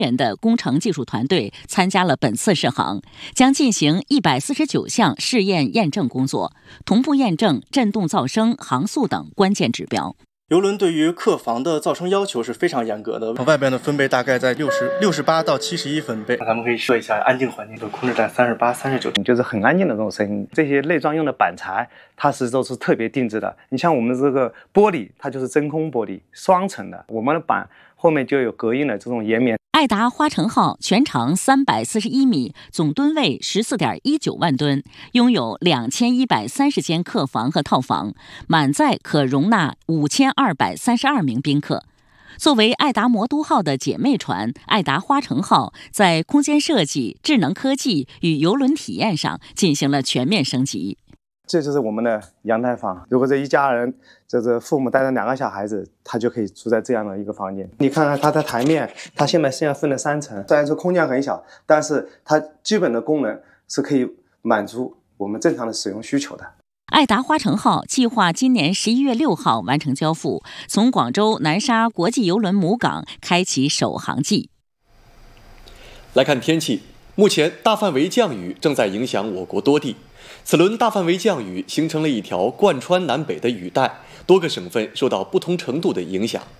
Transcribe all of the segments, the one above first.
人的工程技术团队参加了本次试航，将进行149项试验验证工作，同步验证振动噪声、航速等关键指标。 邮轮对于客房的噪声要求是非常严格的，外边的分贝大概在68到71分贝。咱们可以设一下安静环境，就控制在38、39， 就是很安静的这种声音。这些内装用的板材，它都是特别定制的。你像我们这个玻璃，它就是真空玻璃，双层的，我们的板后面就有隔音的这种延绵。 爱达花城号全长341米，总吨位14.19万吨，拥有2130间客房和套房，满载可容纳5232名宾客。作为爱达魔都号的姐妹船，爱达花城号在空间设计、智能科技与邮轮体验上进行了全面升级。 这就是我们的阳台房。如果这一家人，这父母带着2个小孩子，他就可以住在这样的一个房间。你看看它的台面，它现在分了3层，虽然说空间很小，但是它基本的功能是可以满足我们正常的使用需求的。 爱达花城号计划今年11月6号完成交付，从广州南沙国际邮轮母港开启首航季。 来看天气，目前大范围降雨正在影响我国多地。此轮大范围降雨形成了一条贯穿南北的雨带，多个省份受到不同程度的影响。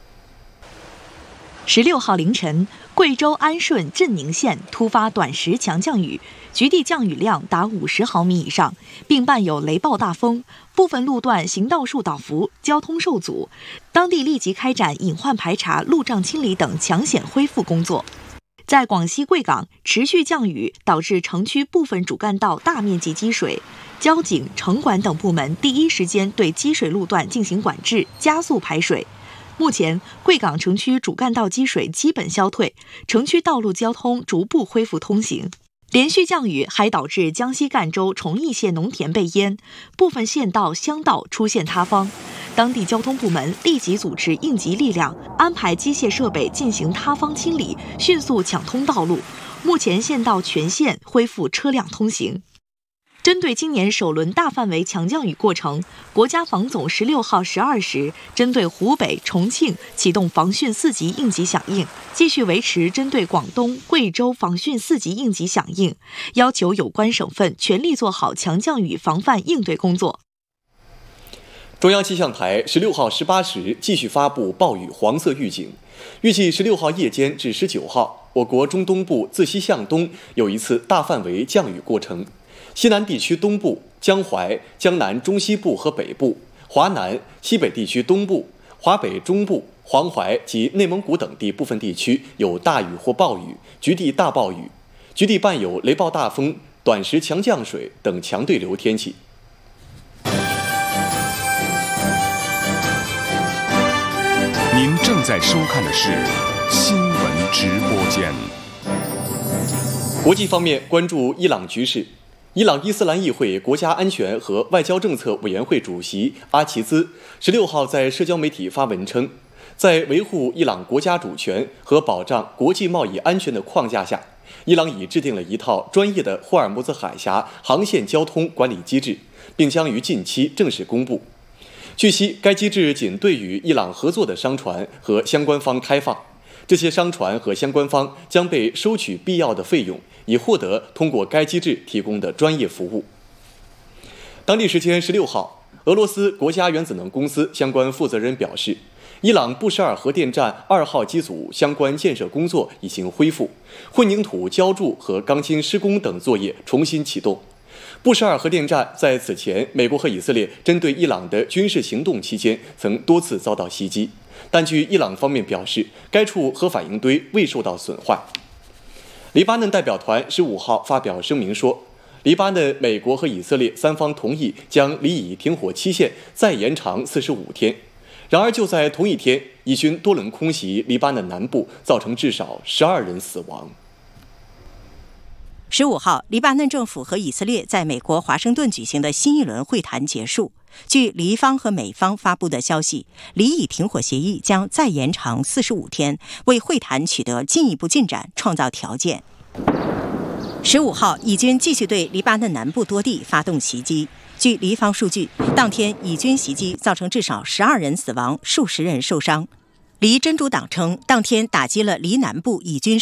16号凌晨，贵州安顺镇宁县突发短时强降雨，局地降雨量达50毫米以上，并伴有雷暴大风，部分路段行道树倒伏，交通受阻。当地立即开展隐患排查、路障清理等抢险恢复工作。在广西贵港，持续降雨导致城区部分主干道大面积积水，交警、城管等部门第一时间对积水路段进行管制，加速排水。目前，贵港城区主干道积水基本消退，城区道路交通逐步恢复通行。连续降雨还导致江西赣州崇义县农田被淹，部分县道、乡道出现塌方。当地交通部门立即组织应急力量，安排机械设备进行塌方清理，迅速抢通道路。目前县道全线恢复车辆通行。针对今年首轮大范围强降雨过程，国家防总16号12时针对湖北、重庆启动防汛4级应急响应，继续维持针对广东、贵州防汛4级应急响应，要求有关省份全力做好强降雨防范应对工作。 中央气象台16号18时继续发布暴雨黄色预警，预计16号夜间至19号，我国中东部自西向东有一次大范围降雨过程。西南地区东部、江淮、江南中西部和北部、华南、西北地区东部、华北中部、黄淮及内蒙古等地部分地区有大雨或暴雨，局地大暴雨，局地伴有雷暴大风、短时强降水等强对流天气。 您正在收看的是新闻直播间。 国际方面，关注伊朗局势。伊朗伊斯兰议会国家安全和外交政策委员会主席阿齐兹16号在社交媒体发文称，在维护伊朗国家主权和保障国际贸易安全的框架下，伊朗已制定了一套专业的霍尔木兹海峡航线交通管理机制，并将于近期正式公布。据悉，该机制仅对与伊朗合作的商船和相关方开放，这些商船和相关方将被收取必要的费用，以获得通过该机制提供的专业服务。当地时间16号，俄罗斯国家原子能公司相关负责人表示，伊朗布什尔核电站2号机组相关建设工作已经恢复，混凝土浇筑和钢筋施工等作业重新启动。布什尔核电站在此前美国和以色列针对伊朗的军事行动期间曾多次遭到袭击，但据伊朗方面表示，该处核反应堆未受到损坏。黎巴嫩代表团15号发表声明说，黎巴嫩、美国和以色列3方同意将黎以停火期限再延长45天。然而，就在同一天，以军多轮空袭黎巴嫩南部，造成至少12人死亡。 15号，黎巴嫩政府和以色列在美国华盛顿举行的新一轮会谈结束。据黎方和美方发布的消息，黎以停火协议将再延长45天，为会谈取得进一步进展创造条件。15号，以军继续对黎巴嫩南部多地发动袭击。据黎方数据，当天以军袭击造成至少12人死亡，数十人受伤。 黎真主党称，当天打击了黎南部以军